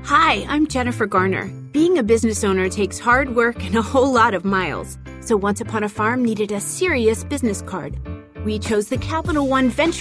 Hi, I'm Jennifer Garner. Being a business owner takes hard work and a whole lot of miles. So Once Upon a Farm needed a serious business card. We chose the Capital One Venture